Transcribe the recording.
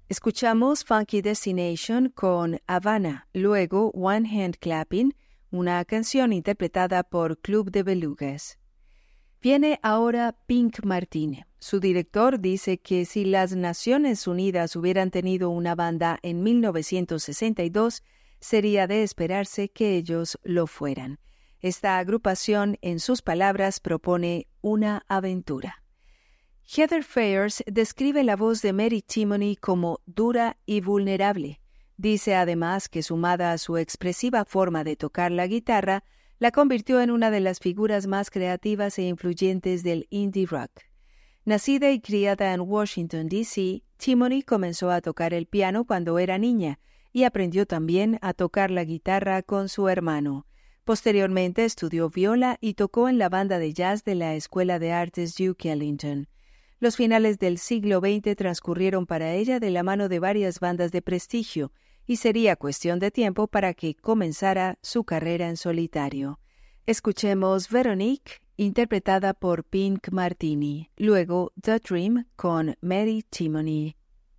Escuchamos Funky Destination con Havana, luego One Hand Clapping, una canción interpretada por Club de Belugas. Viene ahora Pink Martini. Su director dice que si las Naciones Unidas hubieran tenido una banda en 1962, sería de esperarse que ellos lo fueran. Esta agrupación, en sus palabras, propone una aventura. Heather Phares describe la voz de Mary Timony como dura y vulnerable. Dice además que, sumada a su expresiva forma de tocar la guitarra, la convirtió en una de las figuras más creativas e influyentes del indie rock. Nacida y criada en Washington, D.C., Timony comenzó a tocar el piano cuando era niña y aprendió también a tocar la guitarra con su hermano. Posteriormente estudió viola y tocó en la banda de jazz de la Escuela de Artes Duke Ellington. Los finales del siglo XX transcurrieron para ella de la mano de varias bandas de prestigio, y sería cuestión de tiempo para que comenzara su carrera en solitario. Escuchemos Veronique, interpretada por Pink Martini, luego The Dream con Mary Timony.